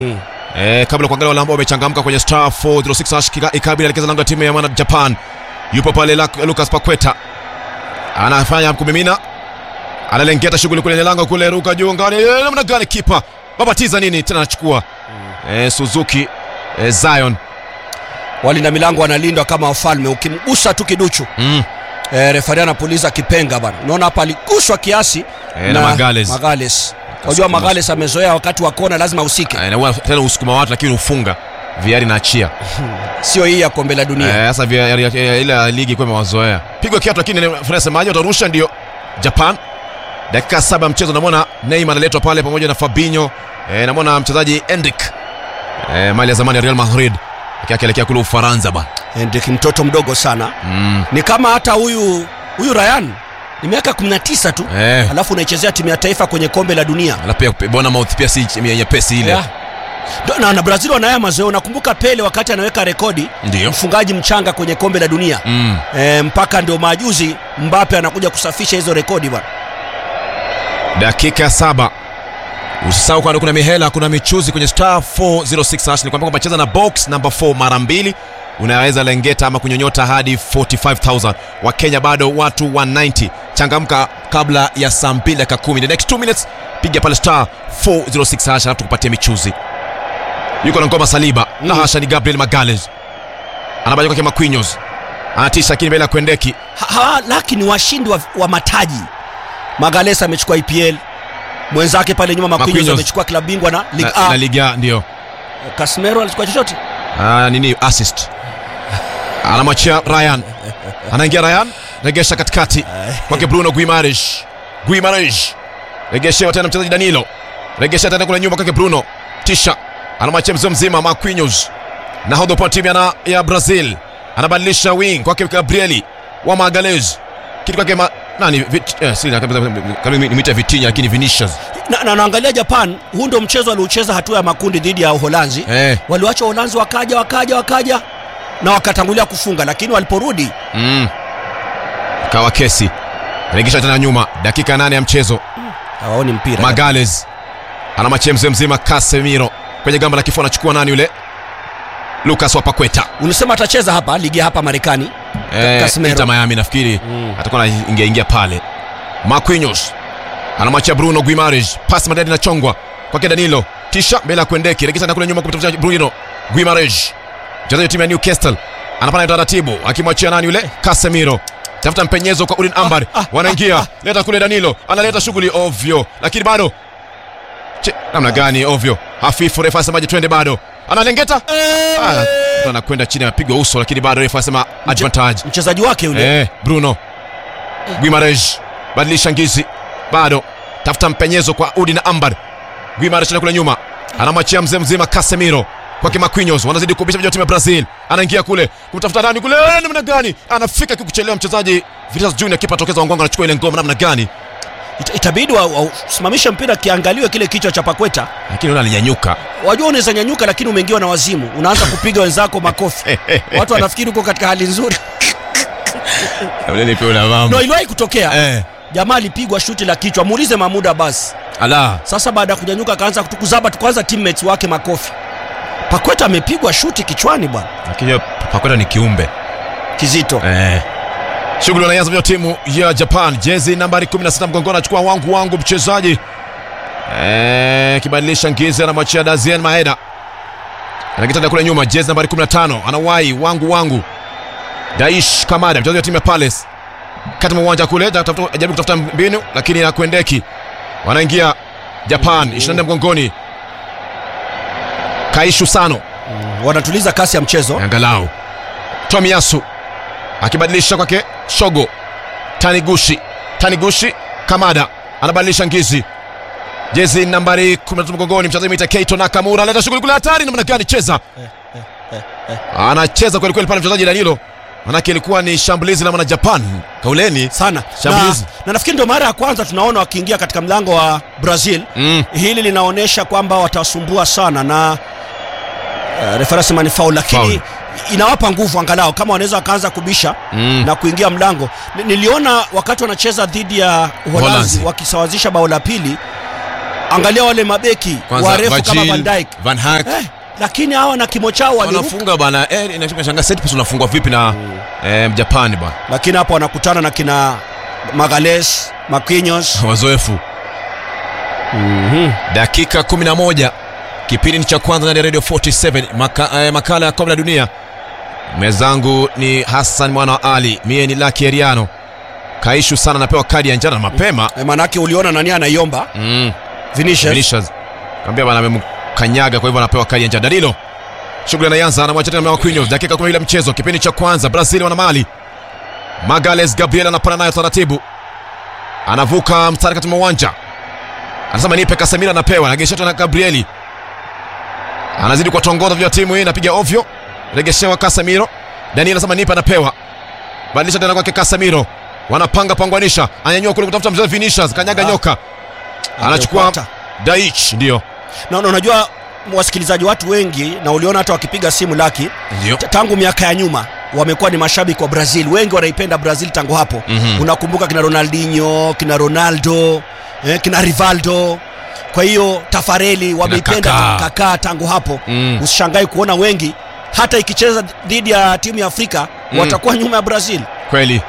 Kabla kuangalia wale ambao wamechangamka kwenye star 406 ikabili alikeza lango timu ya Japan. Yupo pale Lucas Paqueta. Anafanya kumimina. Analengeta shughuli kule lango kule, ruka juu ngani. Namna gani kipa? Babatiza nini tena anachukua. Suzuki Zion. Walinda milango wanalindwa kama wafalme, ukimgusa tu kiduchu. Refari anapuliza kipenga bana. Unaona hapa aliguswa kiasi na Magales. Unajua Magales amezoea wakati wa kona lazima usike. Na tena usukuma watu lakini ufunga. Viari na achia. Sio hii ya kombe la dunia. Sasa ile ligi kwa mazoea. Pigwa kiatu lakini Frese maji utarusha ndio Japan. Dakika 7 mchezo, namuona Neymar analetwa pale pamoja na Fabinho. Namuona mchezaji Endrick. Mali ya zamani ya Real Madrid. Akielekea kule Ufaransa bana. Endrick mtoto mdogo sana. Ni kama hata huyu Ryan ni miaka 19 tu. Alafu unaichezea timu ya taifa kwenye kombe la dunia. Alafu pia bona mouth pia si nyepesi ile. Na Brazil wanaya mazoeo. Nakumbuka Pele wakati anaweka rekodi mfungaji mchanga kwenye kombe la dunia. Mpaka ndio majuzi Mbappe anakuja kusafisha hizo rekodi bwana. Dakika 7. Usisahau kwamba kuna mihela, kuna michuzi kwenye star 406 ni kwamba cheza na box number 4 mara 2 unaweza lengeta ama kunyonyota hadi 45,000. Wa Kenya bado watu 190. Changamka kabla ya saa 2 dakika 10. The next 2 minutes piga pale star 406 alafu tukupatie michuzi. Yuko na ngoma Saliba na hasha ni Gabriel Magalhaes. Anabaja kwa Marquinhos. Anatisha kini mbele kuendeki. Lakini washindi wa mataji. Magalhaes amechukua EPL. Mwenzake pale nyuma Marquinhos amechukua klabu bingwa na Ligue A. Na Ligue A ndio. Casemiro alichukua chochote? Nini assist. Anamwachia Ryan. Anaingia Ryan, regesha katikati kwake Bruno Guimaraes. Regesha tena mchezaji Danilo. Regesha tena kule nyuma kwake Bruno. Tisha anamwachia mzima Marquinhos. Na hodho pa timu ya Brazil. Anabadilisha wing kwake Gabriel wa Magalhaes. Kitu kwake nani nimita Vitinha lakini Vinicius. Na naangalia Japan, huu ndio mchezo aliocheza hatua ya makundi dhidi ya Uholanzi. Waliacha Uholanzi wakaja na wakatangulia kufunga, lakini waliporudi kawa kesi. Regesha tena nyuma, dakika 8 ya mchezo. Hawaoni mpira. Magalhaes anamachia mzima Casemiro kwenye gamba la kifua, anachukua nani yule? Lucas Paqueta. Ulisema atacheza hapa ligi hapa Marekani. Casemiro Inter Miami nafikiri atakuwa ingia pale. Marquinhos anamwachia Bruno Guimaraes, pasi madadi na chongwa kwake Danilo, tisha mbele kuendeki, regesha na kule nyuma kumtafuta Bruno Guimaraes. Mchezaji timu ya Newcastle anapanda taratibu akimwachia nani yule? Casemiro. Tafuta mpenyezo kwa Udin Ambar. Wanaingia, leta kule Danilo, analeta shughuli ovyo lakini bado namna gani ovyo. Hafifu refa sema twende bado. Analengeta. Anakwenda chini apigwa uso lakini bado refa sema advantage. Mchezaji wake yule. Bruno Guimaraes badilisha ngizi. Bado tafuta mpenyezo kwa Udin Ambar. Guimaraes kule nyuma. Anamwachia mzima Casemiro kwake Marquinhos. Wanazidi kubisha vijana timu ya Brazil. Anaingia kule kumtafuta nani kule, namna gani? Anafika kuchelewa mchezaji Vinicius Junior, kipa tokeza Wangwanga anachukua ile ngoma, namna gani? Itabidi usimamishe mpira kiangaliwe kile kichwa cha Paqueta. Lakini unaona alinyanyuka. Wajua unaweza nyanyuka lakini umeingiwa na wazimu. Unaanza kupiga wenzako makofi. Watu wanafikiri uko katika hali nzuri. Yule pia una mama. No, iliwahi kutokea. Jamaa alipigwa shuti la kichwa. Muulize Mahmuda basi. Sasa baada ya kunyanyuka akaanza kutukuzaba tukaanza teammates wake makofi. Paqueta amepigwa shuti kichwani bwana. Lakini Paqueta ni kiumbe kizito. Shughuli wanaanza vya timu ya Japan. Jezi nambari 16 mgongoni anachukua wangu mchezaji. Kibadilisha ngizi anamwachia Dazien Maeda. Anakitanda kule nyuma, jezi nambari 15 anawahi wangu. Daish Kamada mchezaji wa timu ya Palace. Kati mwa uwanja kule jaribu kutafuta mbinu lakini hakuendeki. Wanaingia Japan 24 mgongoni. Kaishu Sano wanatuliza kasi ya mchezo. Angalau Tomiyasu akibadilisha kwake Shogo. Taniguchi Kamada anabadilisha ngizi. Jezi nambari 13 mgongoni mchezaji mita Keito Nakamura analeta shughuli kule, hatari namna gani cheza. Anacheza kweli kweli pale mchezaji Danilo. Manake ilikuwa ni shambulizi la Japan. Kauleni sana. Shambulizi. Na nafikiri ndio mara ya kwanza tunaona wakiingia katika mlango wa Brazil. Hili linaonyesha kwamba watasumbua sana na reference man foul, lakini inawapa nguvu angalau kama wanaweza kaanza kubisha na kuingia mlango. Niliona wakati wanacheza dhidi ya Uholanzi wakisawazisha bao la pili, Angalia wale mabeki warefu kama Van Dijk, Van Hag. Lakini hawa na kimo chao wanafunga bwana. Inashangaa set piece unafungwa vipi na Japani bwana. Lakini hapo wanakutana na kina Magalhaes, Marquinhos, wazoefu. Dakika 11 kipindi ni cha kwanza ndani ya Radio 47 makala ya kombe la dunia. Mezangu ni Hassan Mwana wa Ali, mie ni Lucky Eriano. Kaishu sana napewa kadi ya njano mapema. Manake uliona nani anaiomba? Vinicius. Kaambia bana amemkanyaga, kwa hivyo anapewa kadi ya njano. Danilo. Shughuli inaanza na mwacha tena Marquinhos. Dakika 12 mchezo, kipindi cha kwanza. Brazil wana mali. Magalhaes Gabriel anapanda nayo taratibu. Anavuka mstari katika uwanja. Anasema nipe Casemiro, anapewa. Anagesha na Gabrieli. Anazidi kwa tongoza vya timu hii, anapiga ovyo. Regeshewa Casemiro. Danilo anasema nipe, anapewa. Badilisha tena kwa Casemiro. Wanapanga pangwanisha. Anyanyua kule kutafuta mchezaji Vinicius, kanyaga nyoka. Anachukua Daichi, ndio. Na unajua wasikilizaji, watu wengi na uliona hata wakipiga simu Lucky, tangu miaka ya nyuma wamekuwa ni mashabiki wa Brazil. Wengi wanaipenda Brazil tangu hapo. Unakumbuka kina Ronaldinho, kina Ronaldo, kina Rivaldo. Kwa hiyo Tafarelli wameipenda Kaká tangu hapo. Usishangae kuona wengi hata ikicheza dhidi ya timu ya Afrika watakuwa nyuma ya Brazil. Kweli.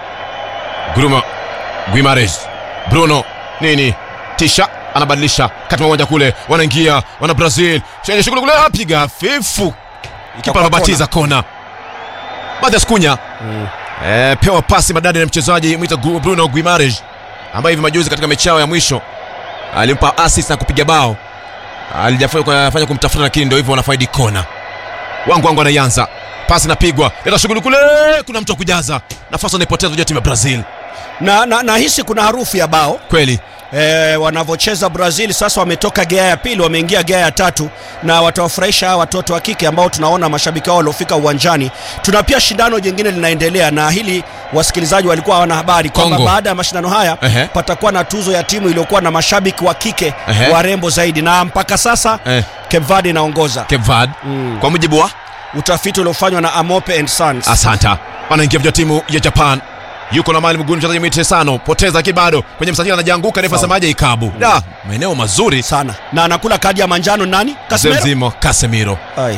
Guimarães, Bruno nini tisha anabadilisha kati mmoja kule, wanaingia wana Brazil. Chenye shughuli kule, apiga fifu. Kipa anabatiza kona. Matheus Cunha pewa pasi madadi na mchezaji mwita Bruno Guimarães, ambaye hivi majuzi katika mechi yao ya mwisho alimpa assist na kupiga bao. Alijafanya kumtafuta, lakini ndio hivyo wanafaidi kona. Wangu anaanza. Pasi napigwa. Leta shughuli kule, kuna mtu kujaza. Nafasi inapotezwa kwa timu ya Brazil. Na hisi kuna harufu ya bao. Kweli. Wanavocheza Brazil sasa wametoka gea ya pili wameingia gea ya tatu, na watawafurahisha watoto wa kike ambao tunaona mashabiki wao waliofika uwanjani. Tuna pia shindano jingine linaendelea, na hili wasikilizaji walikuwa hawana habari kwamba baada ya mashindano haya patakuwa na tuzo ya timu iliyokuwa na mashabiki wa kike warembo zaidi, na mpaka sasa Cape Verde inaongoza. Cape Verde kwa mujibu wa utafiti uliofanywa na Amope and Sons. Asanta. Wanaingia vya timu ya Japan. Yuko na mali mguuni mchezaji mwite Sano, poteza kibado kwenye msajili, anajianguka refa semaje Ikabu. Maeneo mazuri sana. Na anakula kadi ya manjano nani? Casemiro.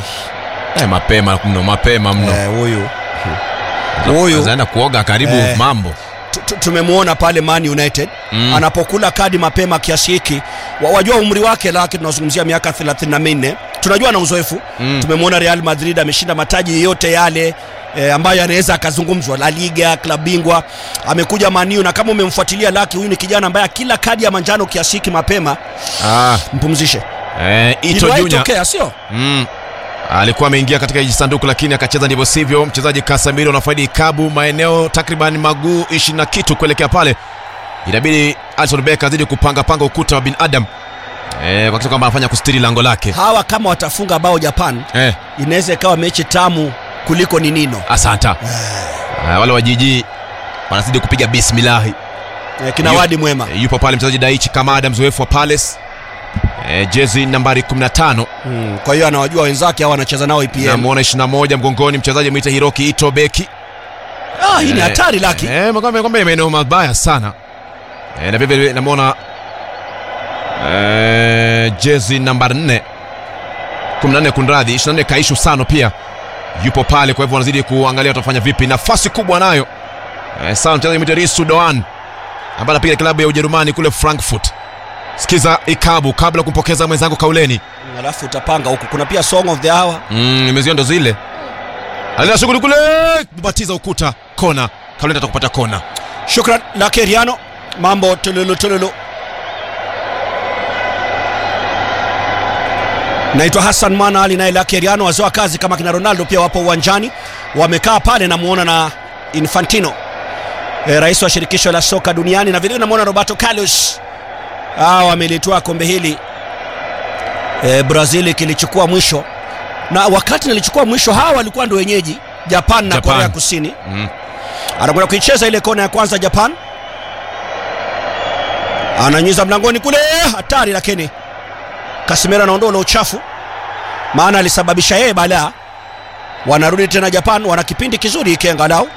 Mapema mno. Huyu anaenda kuoga karibu mambo. Tumemwona pale Man United anapokula kadi mapema kiasi hiki. Wajua umri wake, lakini tunazungumzia miaka 34. Tunajua na uzoefu. Tumemwona Real Madrid ameshinda mataji yote yale ambayo anaweza akazungumzwa, La Liga, klabu bingwa. Amekuja Man U, na kama umemfuatilia Lucky, huyu ni kijana ambaye kila kadi ya manjano kiasi hiki mapema mpumzishe. Ito Junior sio? Alikuwa ameingia katika sanduku, lakini akacheza ndivyo sivyo. Mchezaji Casemiro anafaidi Ikabu maeneo takriban maguu 20 na kitu kuelekea pale. Inabidi Alisson Becker azidi kupanga ukuta wa binadamu kwa kitu kama anafanya kustiri lango lake. Hawa kama watafunga bao Japan, inaweza ikawa mechi tamu kuliko ni nino. Asanta. Wale wa jiji wanazidi kupiga bismillah. Kina wadi mwema. Yupo pale mchezaji Daichi Kamada, mzoefu wa Palace. Jezi nambari 15. Kwa hiyo anawajua wenzake hao wanacheza nao EPL. Namuona 21 mgongoni mchezaji mwita Hiroki Ito beki. Hii ni hatari Lucky. Kwamba imeeneo mabaya sana. Na vile namuona jezi nambari 4. 14 kunradhi, 24 Kaishu Sano pia yupo pale, kwa hivyo wanazidi kuangalia watafanya vipi. Nafasi kubwa nayo Sano mchezaji mwita Risu Doan ambaye anapiga klabu ya Ujerumani kule Frankfurt. Sikiza Ikabu kabla kumpokeza mwenzangu Kauleni. Alafu utapanga huku. Kuna pia Song of the Hour. Nimeziona ndo zile. Alina shughuli kule, kubatiza ukuta, kona. Kauleni atakupata kona. Shukran Lucky Eriano. Mambo tululu. Naitwa Hassan Mwana Ali, naye Lucky Eriano. Wazoa kazi kama kina Ronaldo pia wapo uwanjani. Wamekaa pale, na muona na Infantino, rais wa shirikisho la soka duniani, na vile namuona Roberto Carlos. Wamelitoa kombe hili Brazil kilichukua mwisho, na wakati nilichukua mwisho hawa walikuwa ndio wenyeji Japan na Korea Kusini. Anakwenda kuicheza ile kona ya kwanza Japan. Ananyuza mlangoni kule, hatari, lakini Casemiro anaondoa ule uchafu, maana alisababisha yeye balaa. Wanarudi tena Japan, wana kipindi kizuri ikiangalau.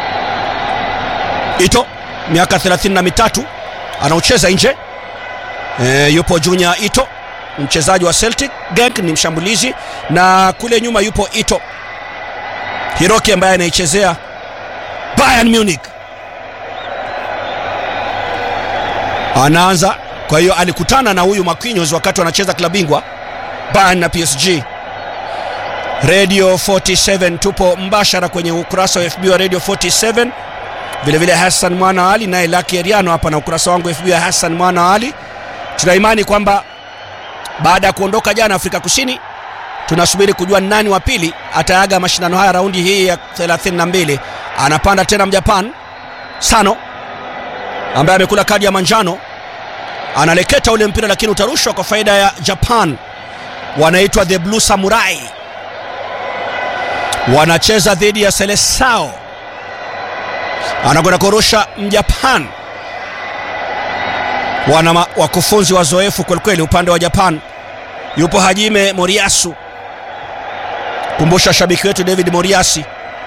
Ito miaka 33 anaucheza nje. Yupo Junior Ito, mchezaji wa Celtic. Genk ni mshambulizi, na kule nyuma yupo Ito Hiroki ambaye anaichezea Bayern Munich. Anaanza, kwa hiyo alikutana na huyu Marquinhos wakati wanacheza klabu bingwa Bayern na PSG. Radio 47 tupo mbashara kwenye ukurasa wa FB wa Radio 47. Vile vile Hassan Mwana Ali naye Lucky Eriano hapa na ukurasa wangu FB wa Hassan Mwana Ali. Tuna imani kwamba baada ya kuondoka jana Afrika Kusini, tunasubiri kujua nani wa pili ataaga mashindano haya raundi hii ya 32. Anapanda tena Mjapan Sano ambaye amekula kadi ya manjano, analeketa ule mpira lakini utarushwa kwa faida ya Japan. Wanaitwa The Blue Samurai, wanacheza dhidi ya Seleção. Anakwenda kurusha Mjapan. Wana wakufunzi wazoefu kweli upande wa Japan. Yupo Hajime Moriyasu, kumbusha shabiki wetu David Moriyasu.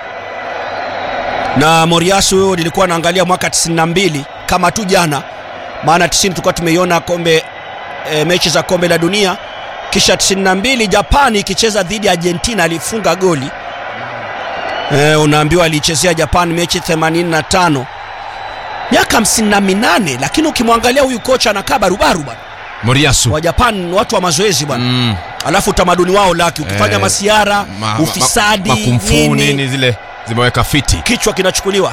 Na Moriyasu huyo nilikuwa naangalia mwaka 92 kama tu jana, maana 90 tulikuwa tumeiona kombe mechi za kombe la dunia, kisha 92 Japani ikicheza dhidi ya Argentina alifunga goli. Unaambiwa alichezea Japan mechi 85, miaka 58, lakini ukimwangalia huyu kocha anakaa barubaru bwana. Moriyasu wa Japan watu wa mazoezi bwana. Alafu utamaduni wao laki, ukifanya masiara, ufisadi, nini zile zimeweka fiti, kichwa kinachukuliwa.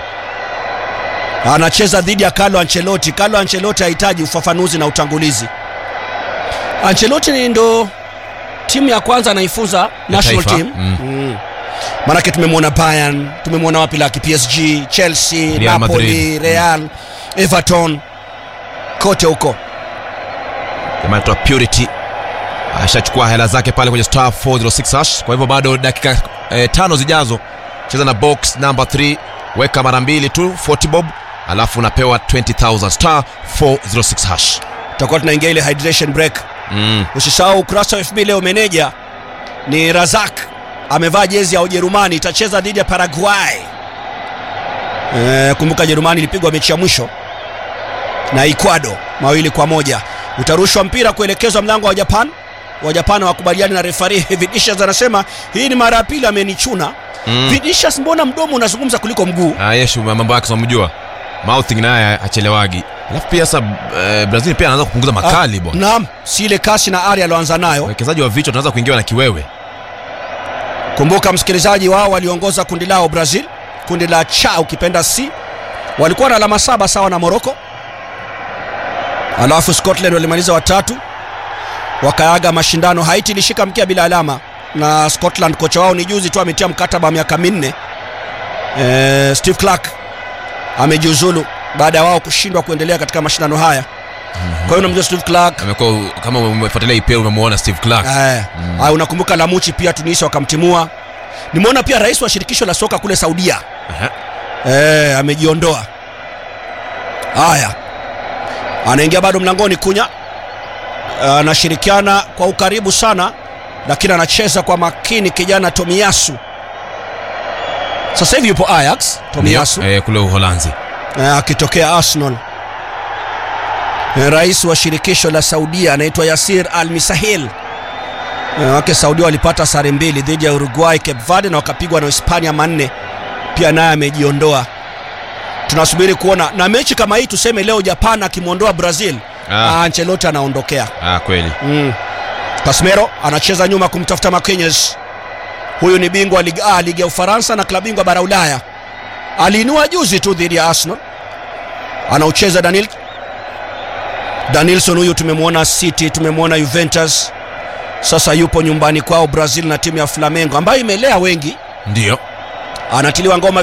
Anacheza dhidi ya Carlo Ancelotti. Carlo Ancelotti hahitaji ufafanuzi na utangulizi. Ancelotti ndo timu ya kwanza anaifunza national team. Maanake tumemwona Bayern, tumemwona wapi laki, PSG, Chelsea, Real Napoli, Madrid, Real, Everton, kote huko. Kama tu Purity ashachukua hela zake pale kwenye star 406 hash. Kwa hivyo bado dakika 5 zijazo, cheza na box number 3, weka mara 2 tu 40 bob, alafu unapewa 20,000 star 406 hash. Tutakuwa tunaingia ile hydration break. Usisahau ukurasa wa FB leo meneja ni Razak, amevaa jezi ya Ujerumani, itacheza dhidi ya Paraguay. Kumbuka Jerumani ilipigwa mechi ya mwisho na Ecuador 2-1. Utarushwa mpira kuelekezwa mlango wa Japan. Wa Japan wakubaliani na referee. Vinicius anasema hii ni mara ya pili amenichuna. Vinicius, mbona mdomo unazungumza kuliko mguu? Yeshu mambo yake unamjua. Mouthing naye achelewagi. Alafu pia sasa Brazil pia anaanza kupunguza makali bwana. Naam, si ile kasi na ari aloanza nayo. Wekezaji wa vichwa tunaanza kuingiwa na kiwewe. Kumbuka msikilizaji, wao waliongoza kundi lao Brazil, kundi la cha ukipenda C. Walikuwa na alama 7 sawa na Morocco. Alafu Scotland walimaliza watatu, wakaaga mashindano. Haiti ilishika mkia bila alama na Scotland. Kocha wao ni juzi tu ametia mkataba wa miaka 4. Steve Clark amejiuzulu baada ya wao kushindwa kuendelea katika mashindano haya. Kwa hiyo unamjua Steve Clark, amekuwa kama umefuatilia IPL unamuona Steve Clark. Unakumbuka Lamuchi pia Tunisia wakamtimua. Nimeona pia rais wa shirikisho la soka kule Saudia amejiondoa. Haya, anaingia bado mlangoni Kunya, anashirikiana kwa ukaribu sana, lakini anacheza kwa makini kijana Tomiyasu. Sasa hivi yupo Ajax Tomiyasu kule Uholanzi, akitokea Arsenal. Rais wa shirikisho la Saudia anaitwa Yasir Al-Misahil. Wake Saudia walipata sare 2 dhidi ya Uruguay, Cape Verde na wakapigwa na Hispania 4. Pia naye amejiondoa. Tunasubiri kuona na mechi kama hii, tuseme leo Japan akimwondoa Brazil, Ancelotti anaondokea. Kweli. Casemiro anacheza nyuma kumtafuta Marquinhos. Huyu ni bingwa Ligue A, ligi ya Ufaransa na klabu bingwa bara Ulaya. Aliinua juzi tu dhidi ya Arsenal. Anaucheza Danielson, huyu tumemwona City, tumemwona Juventus. Sasa yupo nyumbani kwao Brazil na timu ya Flamengo ambayo imelea wengi. Ndio. Anatiliwa ngoma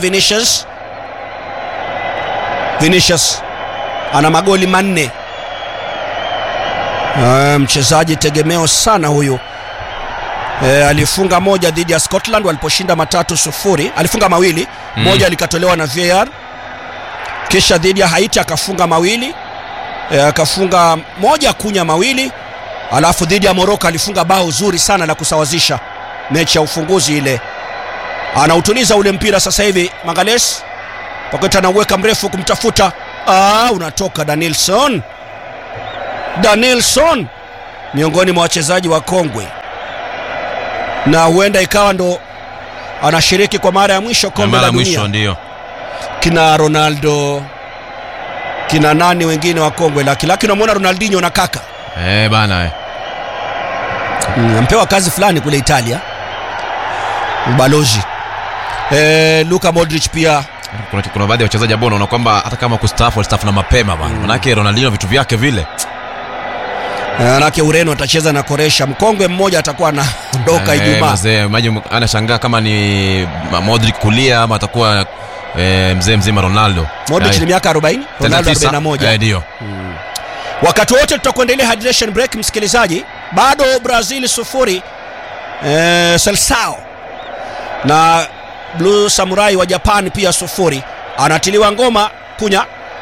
Vinicius ana magoli 4. Mchezaji tegemeo sana huyu. Alifunga moja dhidi ya Scotland waliposhinda 3-0. Alifunga 2, moja likatolewa na VAR. Kisha dhidi ya Haiti akafunga 2, akafunga moja Kunya 2. Alafu dhidi ya Morocco alifunga bao zuri sana la kusawazisha mechi ya ufunguzi ile. Anautuliza ule mpira sasa hivi Magalhaes, pakati anauweka mrefu kumtafuta. Unatoka Danielson. Danielson miongoni mwa wachezaji wa kongwe, na huenda ikawa ndo anashiriki kwa mara ya mwisho kombe la dunia. Ndio Kina Ronaldo, kina nani wengine wa kongwe, lakini unamwona Ronaldinho na kaka bana ampewa kazi fulani kule Italia, ubalozi. Luka Modric pia. Kuna baadhi ya wachezaji ambao unaona kwamba hata kama kustaafu na mapema bana. Manake Ronaldinho vitu vyake vile. Manake Ureno atacheza na Croatia. Mkongwe mmoja atakuwa anaondoka Ijumaa. Mzee maji anashangaa kama ni Modric kulia ama atakuwa mzee mzima Ronaldo. Modric ni miaka 40, Ronaldo 41. Ndio. Wakati wote tutakuendelea hydration break, msikilizaji. Bado Brazil 0, Seleção na Blue Samurai wa Japan pia 0. Anatiliwa ngoma Kunya,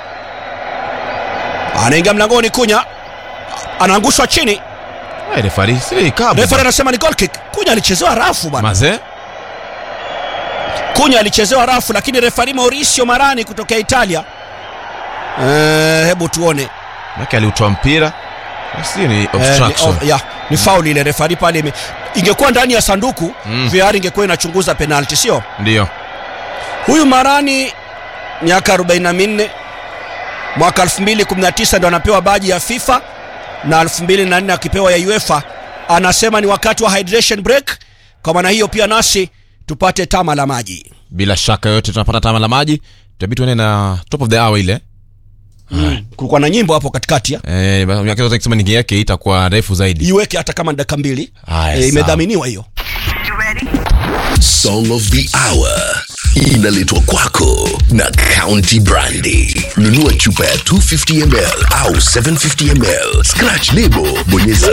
anaingia mlangoni. Kunya anaangushwa chini. Referee anasema ni goal kick. Kunya alichezewa rafu bwana. Maze Kunya alichezewa rafu, lakini referee Mauricio Marani kutoka Italia, hebu tuone. Maki aliutoa mpira. Ni obstruction. Ni foul ile. Referee pale ingekuwa ndani ya sanduku, VAR ingekuwa inachunguza penalty, sio? Ndio. Huyu Marani miaka 44, mwaka 2019 ndo anapewa baji ya FIFA na 2004 akipewa ya UEFA. Anasema ni wakati wa hydration break. Kwa maana hiyo pia nasi tupate tama la maji. Bila shaka yote tunapata tama la maji. Tutabidi tuende na top of the hour ile. Kulikuwa na nyimbo hapo katikati ya. Miaka zote kisema nyingi yake itakuwa refu zaidi. Iweke hata kama dakika 2. Imedhaminiwa hiyo. Song of the Hour inaletwa kwako na County Brandy. Nunua chupa ya 250ml au 750ml, scratch lebo, bonyeza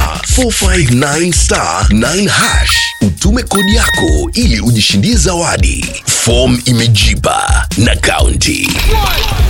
*459*9#, utume kodi yako ili ujishindie zawadi. Form imejipa na County.